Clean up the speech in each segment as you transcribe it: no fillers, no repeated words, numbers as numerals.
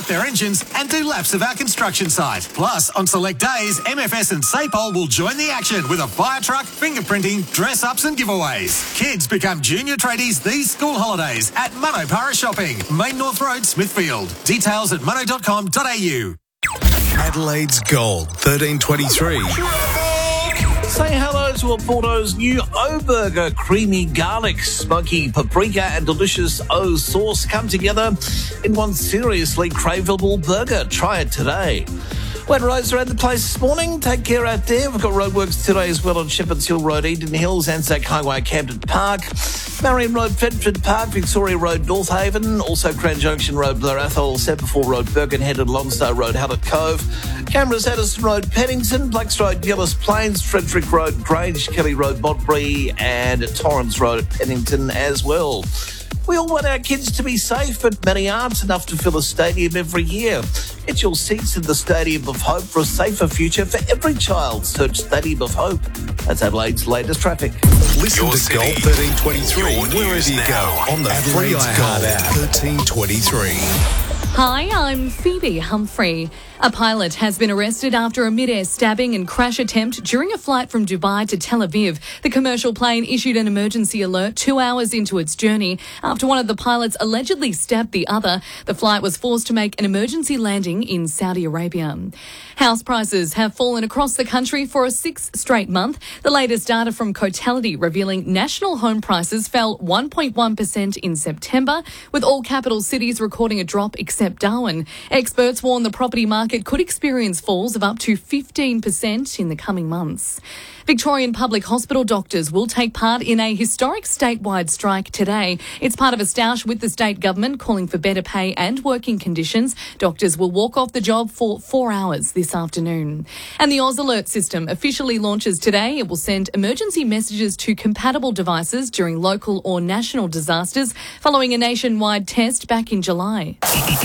start their engines and do laps of our construction site. Plus, on select days, MFS and SAPOL will join the action with a fire truck, fingerprinting, dress-ups and giveaways. Kids become junior tradies these school holidays at Monopara Shopping, Main North Road, Smithfield. Details at mono.com.au. Adelaide's Gold, 1323. Say hello to Oporto's new O-Burger. Creamy garlic, smoky paprika and delicious O sauce come together in one seriously craveable burger. Try it today. Wet roads around the place this morning. Take care out there. We've got roadworks today as well on Shepherd's Hill Road, Eden Hills, Anzac Highway, Camden Park, Marion Road, Fedford Park, Victoria Road, North Haven, also Crown Junction Road, Blair Athol, Sepperford Road, Birkenhead and Longstar Road, Hallett Cove, Cameras, Addison Road, Pennington, Blacks Road, Gillis Plains, Frederick Road, Grange, Kelly Road, Modbury and Torrens Road at Pennington as well. We all want our kids to be safe, but many aren't enough to fill a stadium every year. Get your seats in the Stadium of Hope for a safer future for every child. Search Stadium of Hope. That's Adelaide's latest traffic. Listen to Gold 1323 wherever you go on the free Gold 1323. Hi, I'm Phoebe Humphrey. A pilot has been arrested after a mid-air stabbing and crash attempt during a flight from Dubai to Tel Aviv. The commercial plane issued an emergency alert 2 hours into its journey after one of the pilots allegedly stabbed the other. The flight was forced to make an emergency landing in Saudi Arabia. House prices have fallen across the country for a sixth straight month. The latest data from Cotality revealing national home prices fell 1.1% in September, with all capital cities recording a drop except Darwin. Experts warn the property market could experience falls of up to 15% in the coming months. Victorian Public Hospital doctors will take part in a historic statewide strike today. It's part of a stoush with the state government calling for better pay and working conditions. Doctors will walk off the job for 4 hours this afternoon. And the Oz Alert system officially launches today. It will send emergency messages to compatible devices during local or national disasters following a nationwide test back in July.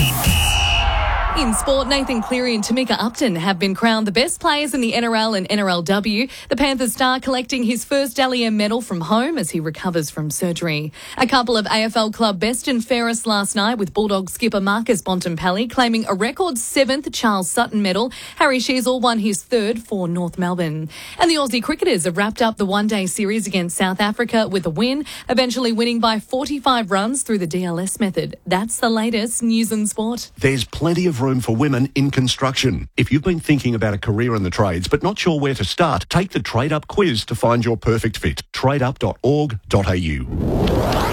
In sport, Nathan Cleary and Tamika Upton have been crowned the best players in the NRL and NRLW. The Panthers star collecting his first Dally M medal from home as he recovers from surgery. A couple of AFL club best and fairest last night, with Bulldog skipper Marcus Bontempelli claiming a record 7th Charles Sutton medal. Harry Sheezel won his 3rd for North Melbourne. And the Aussie cricketers have wrapped up the one-day series against South Africa with a win, eventually winning by 45 runs through the DLS method. That's the latest news and sport. There's plenty of room for women in construction. If you've been thinking about a career in the trades but not sure where to start, take the Trade Up quiz to find your perfect fit. Tradeup.org.au.